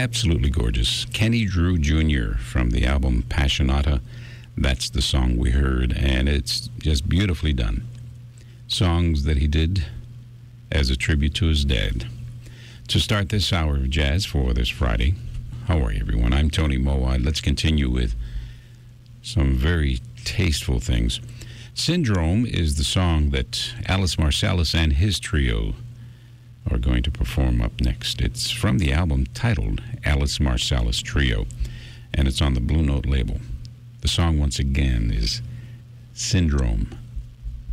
Absolutely gorgeous. Kenny Drew Jr. from the album Passionata. That's the song we heard, and it's just beautifully done. Songs that he did as a tribute to his dad. To start this hour of jazz for this Friday, how are you, everyone? I'm Tony Mowat. Let's continue with some very tasteful things. Syndrome is the song that Alice Marsalis and his trio are going to perform up next. It's from the album titled Alice Marsalis Trio, and it's on the Blue Note label. The song, once again, is Syndrome.